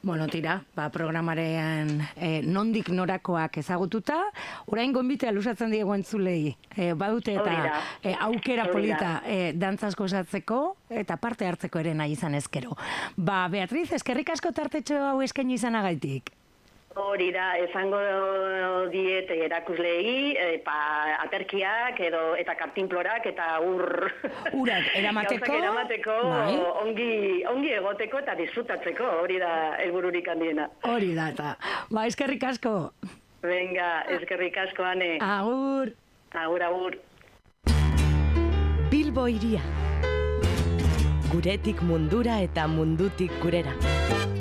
Bueno, tira, programaren nondik norakoak ezagututa, orain gonbitea lusatzen diegu entzulei. Badute eta aukera polita dantzazko osatzeko eta parte hartzeko ere nahi izan ezkero. Beatriz, eskerrik asko tartetxo hau eskaini izanagaitik. Hori da, esango diet erakusleei, aterkiak eta kartinplorak eta urak eramateko, ongi egoteko eta disfrutatzeko, hori da helbururik handiena. Hori da, eta eskerrik asko. Venga, eskerrik asko, Ane. Agur. Agur. Bilbo hiria. Guretik mundura eta mundutik gurera.